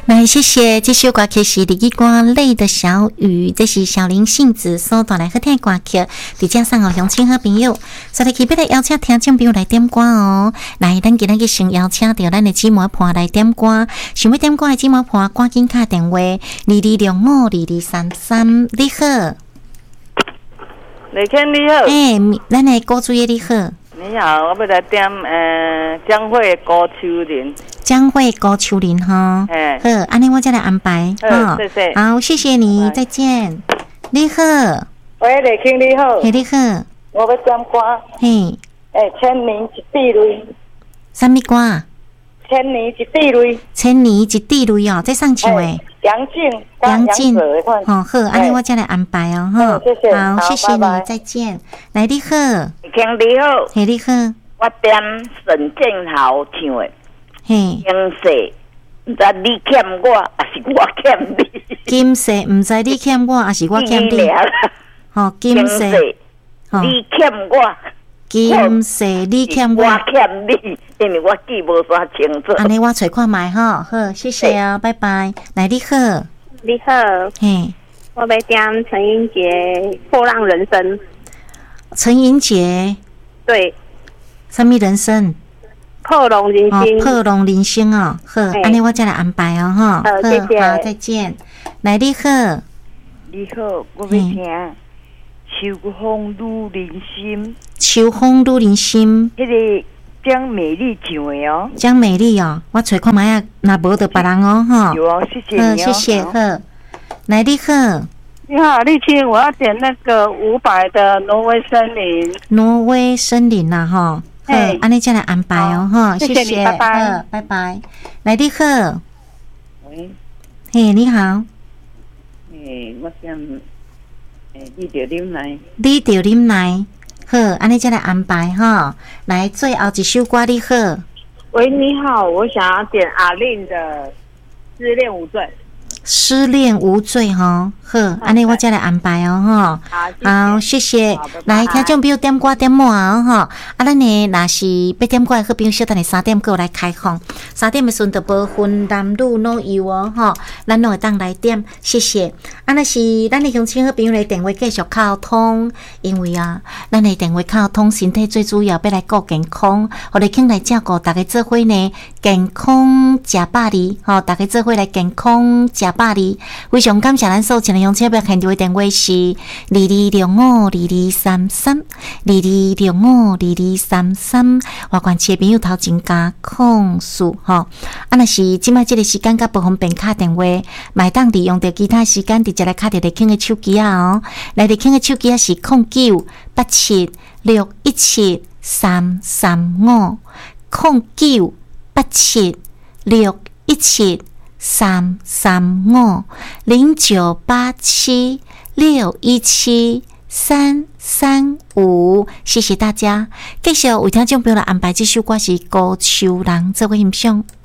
来，谢谢这首歌曲是日语歌泪的小雨，这是小林幸子所带来好听的歌曲，再加上哦，乡亲好朋友，所以特别来邀请听众朋友来点歌哦。来，咱今日先邀请到咱的姊妹伴来点歌，想要点歌的姊妹伴，赶紧打电话22652233，你好， 李谦你好， 咱的歌主也你好， 你好，我要来点江蕙的高丘陵。 江蕙高丘陵哈，好，安尼我再来安排， 谢谢， 好，谢谢你，再见。你好， 喂，李卿你好， 你好， 我要点歌，千年一滴泪， 什么歌啊？ 千年一滴泪， 千年一滴泪哦，在上唱诶， 杨静， 好，安尼我再来安排哦，哈， 谢谢， 好，谢谢你，再见。来，你好， 李卿你好， 你好， 我点沈建豪唱的。金色，唔知你欠我，还是我欠你？ 金色，唔知你欠我，还是我欠你？哦，金色， 你欠我， 金色，你欠我， 我欠你，因为我记无煞清楚。 安尼我找看卖哈，好，谢谢啊，拜拜。来，你好， 你好，我要点陈英杰《破浪人生》。 陈英杰， 对， 什么人生？ 破龙人生， 破龙人生哦，好，安尼我再来安排哦，哈， 好，谢谢， 好，再见。来，你好， 你好，我要听《秋风入人心》。 秋风入人心， 迄个江美丽唱的哦， 江美丽哦，我找看卖啊，若无就别人哦，哈。 有哦，谢谢你哦， 谢谢，好。来，你好， 你好，丽青，我要点那个500的挪威森林。 挪威森林呐，哈。好，安尼再来安排哦，哈，谢谢， 拜拜， 拜拜。来，你好， 喂， 你好， 我想，你着啉奶， 你着啉奶，好，安尼再来安排哈。来，最后一首歌，你好， 喂，你好，我想要点阿令的《失恋无罪》。 失恋无罪哈，好，安尼我再来安排哦，哈。好，谢谢。来，听众朋友点歌点满哦，哈。咱呢，若是要点歌的好朋友，小等下3点过来开放，3点的时阵就无分男女老幼哦，哈。咱拢会当来点，谢谢。若是咱的乡亲好朋友来电话继续沟通，因为啊，咱的电话沟通，身体最主要要来顾健康，互你肯来照顾大家做伙呢，健康食百里，吼，大家做伙来健康食百里，非常感谢咱所前的乡亲朋友牵着电话是22652233，22652233，外关市的朋友头前加控诉吼，若是即摆即个时间较不方便打电话，买当利用着其他时间直接来打着立庆的手机啊哦，来立庆的手机啊是091787617335，谢谢大家，继续为听众朋友来安排这首歌是《高手人》，这位欣赏。